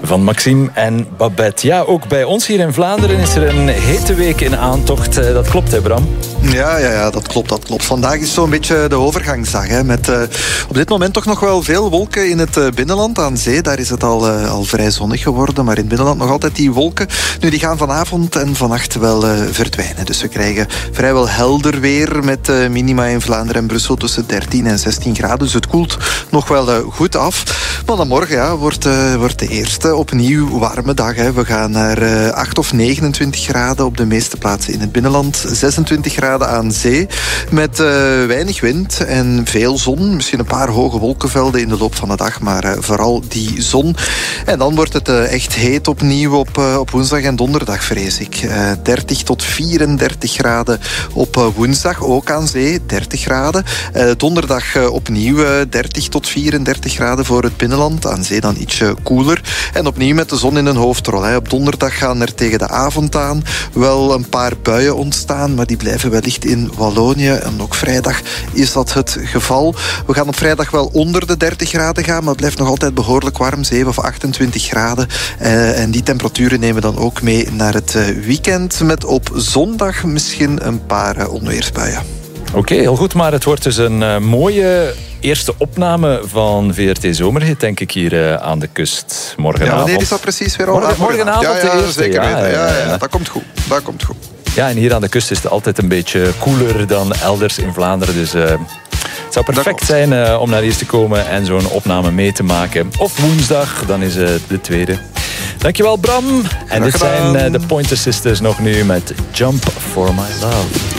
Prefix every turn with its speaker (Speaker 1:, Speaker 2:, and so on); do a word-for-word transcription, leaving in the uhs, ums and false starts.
Speaker 1: Van Maxime en Babette. Ja, ook bij ons hier in Vlaanderen is er een hete week in aantocht. Dat klopt, hè Bram?
Speaker 2: Ja, ja, ja, dat klopt, dat klopt. Vandaag is zo'n beetje de overgangsdag. Hè, met uh, op dit moment toch nog wel veel wolken in het uh, binnenland. Aan zee, daar is het al, uh, al vrij zonnig geworden. Maar in het binnenland nog altijd die wolken. Nu, die gaan vanavond en vannacht wel uh, verdwijnen. Dus we krijgen vrijwel helder weer met uh, minima in Vlaanderen en Brussel tussen dertien en zestien graden. Dus het koelt nog wel uh, goed af. Maar dan morgen ja, wordt, uh, wordt de eerste opnieuw warme dag. Hè. We gaan naar uh, acht of negenentwintig graden op de meeste plaatsen in het binnenland. zesentwintig graden aan zee. Met uh, weinig wind en veel zon. Misschien een paar hoge wolkenvelden in de loop van de dag. Maar uh, vooral die zon. En dan wordt het uh, echt heet opnieuw op, uh, op woensdag en donderdag, vrees ik. Uh, dertig tot vierendertig graden op uh, woensdag. Ook aan zee, dertig graden. Uh, donderdag uh, opnieuw uh, dertig tot vierendertig graden voor het binnenland. Aan zee dan ietsje koeler. En opnieuw met de zon in een hoofdrol. Hè. Op donderdag gaan er tegen de avond aan wel een paar buien ontstaan. Maar die blijven wellicht in Wallonië. En ook vrijdag is dat het geval. We gaan op vrijdag wel onder de dertig graden gaan. Maar het blijft nog altijd behoorlijk warm. zeven of achtentwintig graden. Uh, en die temperaturen nemen dan ook mee naar het uh, weekend. Met op zondag misschien een paar uh, onweersbuien.
Speaker 1: Oké, okay, heel goed. Maar het wordt dus een uh, mooie eerste opname van V R T Zomerhit, denk ik, hier uh, aan de kust. Morgenavond.
Speaker 2: Ja, wanneer is dat precies weer al?
Speaker 1: Morgen, morgenavond
Speaker 2: ja, ja,
Speaker 1: de eerste.
Speaker 2: Zeker
Speaker 1: ja,
Speaker 2: weten. Ja, ja, ja.
Speaker 1: ja.
Speaker 2: Dat komt goed. Dat komt goed.
Speaker 1: Ja, en hier aan de kust is het altijd een beetje koeler dan elders in Vlaanderen. Dus uh, het zou perfect zijn uh, om naar hier te komen en zo'n opname mee te maken. Of woensdag, dan is het de tweede. Dankjewel Bram. En dit zijn uh, de Pointer Sisters nog nu met Jump for My Love.